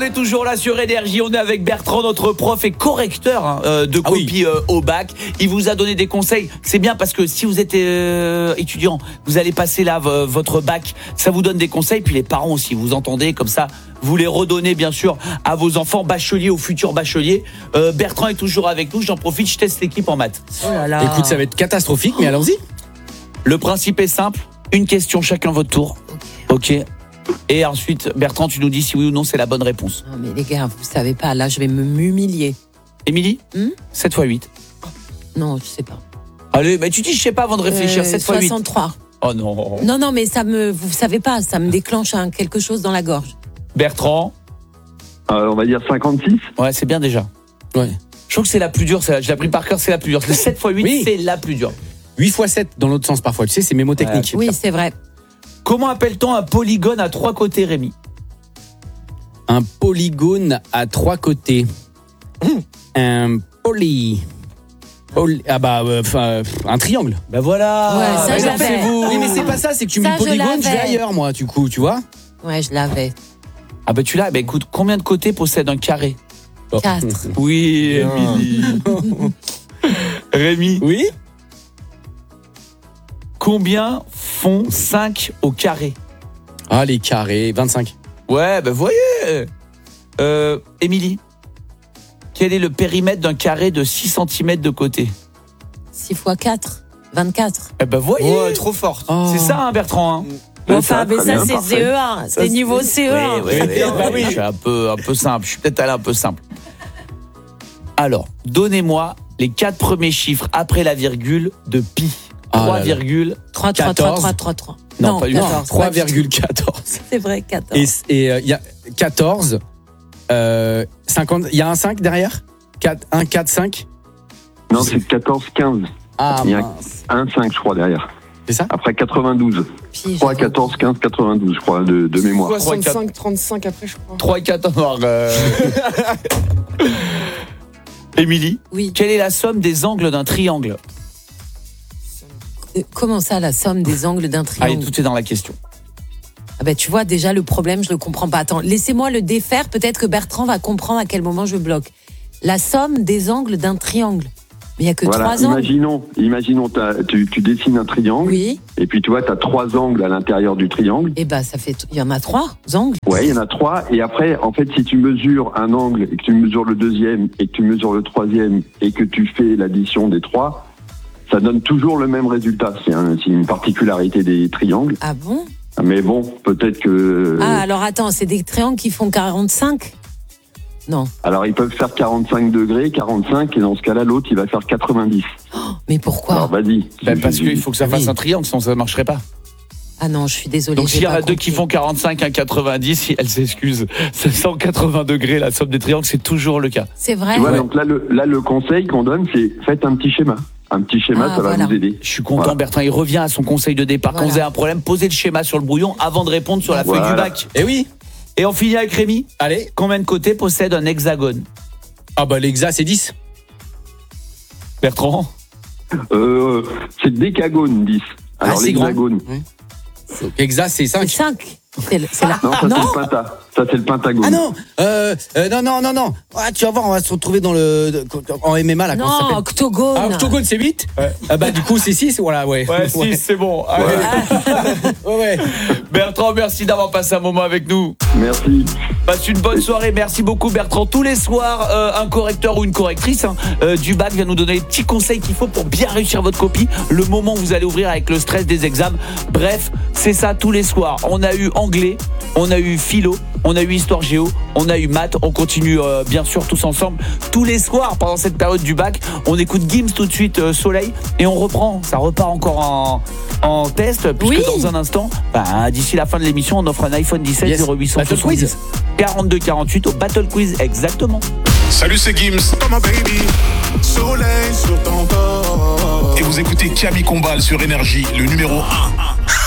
est toujours là sur Énergie. On est avec Bertrand, notre prof et correcteur de copie au bac. Il vous a donné des conseils. C'est bien parce que si vous êtes étudiant, vous allez passer là votre bac. Ça vous donne des conseils. Puis les parents aussi, vous entendez comme ça. Vous les redonnez bien sûr à vos enfants bacheliers, aux futurs bacheliers. Bertrand est toujours avec nous. J'en profite, je teste l'équipe en maths. Oh là là. Écoute, ça va être catastrophique, mais allons-y. Le principe est simple. Une question chacun votre tour. Ok. Et ensuite, Bertrand, tu nous dis si oui ou non c'est la bonne réponse. Non mais les gars, vous savez pas, là je vais m'humilier. Émilie 7 x 8. Non, je sais pas. Allez, mais tu dis je sais pas avant de réfléchir. 7 x 8. 63. Oh non. Non, mais vous savez pas, ça me déclenche quelque chose dans la gorge. Bertrand on va dire 56. Ouais, c'est bien déjà. Ouais. Je trouve que c'est la plus dure, je l'ai appris par cœur, c'est la plus dure. Le 7 x 8, c'est la plus dure. 8 x 7 dans l'autre sens parfois, tu sais, c'est mémotechnique. Oui, c'est vrai. Comment appelle-t-on un polygone à 3 côtés, Rémi? Un polygone à 3 côtés. Un un triangle. Ben voilà. Ouais, ça, je l'avais. Oui, mais c'est pas ça, c'est que tu mets Ça, je polygone, je vais l'avais. ailleurs, moi, du coup, tu vois. Ouais, je l'avais. Ah ben tu l'as. Ben écoute, combien de côtés possède un carré? 4. Oui, Émilie. Rémi. Oui. Combien font 5 au carré? Ah, les carrés, 25. Ouais, ben voyez. Émilie, quel est le périmètre d'un carré de 6 cm de côté? 6 x 4, 24. Eh ben voyez. Ouais, trop forte. Oh. C'est ça, hein, Bertrand. Hein. Enfin, mais très ça bien, c'est parfait. CE1, c'est niveau CE1. Oui. Je suis un peu simple. Je suis peut-être allé un peu simple. Alors, donnez-moi les 4 premiers chiffres après la virgule de pi. 3, 3, 3, 3, 3, 3, 3. Non, pas du tout. 3,14. C'est vrai, 14. Et il y a 14, 50, il y a un 5 derrière 1, 4, 5 Non, c'est 14, 15. Ah, Il y a mince. un 5, je crois, derrière. C'est ça? Après 92. Puis, 3, 14, 15, 92, je crois, de mémoire. 65, 35 après, je crois. 3 et 14. Émilie, Oui. quelle est la somme des angles d'un triangle? Comment ça, la somme des angles d'un Allez, triangle? tout est dans la question. Ah ben, tu vois, déjà, le problème, je le comprends pas. Attends, laissez-moi le défaire. Peut-être que Bertrand va comprendre à quel moment je bloque. La somme des angles d'un triangle. Mais il n'y a que Voilà, 3 angles. imaginons tu dessines un triangle, Oui. et puis tu vois, tu as 3 angles à l'intérieur du triangle. Eh ben, ça fait. Il y en a 3 angles. Ouais, il y en a 3, et après, en fait, si tu mesures un angle, et que tu mesures le deuxième, et que tu mesures le troisième, et que tu fais l'addition des 3, ça donne toujours le même résultat. C'est une particularité des triangles. Ah bon? Mais bon, peut-être que... Ah, alors attends, c'est des triangles qui font 45? Non. Alors, ils peuvent faire 45 degrés, 45, et dans ce cas-là, l'autre, il va faire 90. Mais pourquoi? Alors, vas-y. Ben, parce qu'il faut que ça fasse Oui. un triangle, sinon ça ne marcherait pas. Ah non, je suis désolée. Donc j'ai s'il y en pas a deux compris. qui font 45, un 90, elle s'excuse. C'est 180 degrés, la somme des triangles, c'est toujours le cas. C'est vrai? Tu vois, donc là, le conseil qu'on donne, c'est faites un petit schéma. Un petit schéma, Ah, ça va voilà. vous aider. Je suis content, Voilà. Bertrand, il revient à son conseil de départ. Quand Voilà. vous avez un problème, posez le schéma sur le brouillon avant de répondre sur la feuille du Voilà. bac. Eh oui. Et on finit avec Rémi. Allez. Combien de côtés possède un hexagone? Ah bah l'exa c'est 10. Bertrand? C'est décagone, 10. Alors, c'est grand. l'hexagone. Hexa c'est C'est 5. 5. C'est la... Non, ça, non. c'est le penta. Ça, c'est le pentagone. Ah non, non. Ah, tu vas voir, on va se retrouver en MMA là. comment ça Non, s'appelle octogone. Ah, octogone c'est 8. Ah bah du coup c'est 6, voilà, ouais. Ouais, 6, c'est bon. Allez. Ouais. Bertrand, merci d'avoir passé un moment avec nous. Merci. Passe une bonne soirée, merci beaucoup Bertrand. Tous les soirs, un correcteur ou une correctrice du bac vient nous donner les petits conseils qu'il faut pour bien réussir votre copie le moment où vous allez ouvrir avec le stress des examens. Bref, c'est ça tous les soirs. On a eu anglais, on a eu philo, on a eu histoire géo, on a eu maths. On continue bien sûr tous ensemble tous les soirs pendant cette période du bac. On écoute Gims tout de suite, Soleil, et on reprend. Ça repart encore en test puisque Oui. dans un instant, d'ici la fin de l'émission, on offre un iPhone 17 Yes. 0870 Battle Quiz. 42 48 au Battle Quiz, exactement. Salut, c'est Gims. Comme un baby, soleil sur ton corps. Et vous écoutez Camille Combal sur Énergie, le numéro 1.